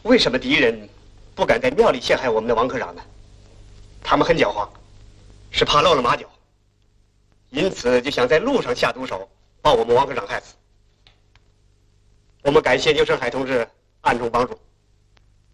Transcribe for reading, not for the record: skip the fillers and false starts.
为什么敌人不敢在庙里陷害我们的王科长呢？他们很狡猾，是怕露了马脚，因此就想在路上下毒手，把我们王科长害死。我们感谢牛胜海同志暗中帮助。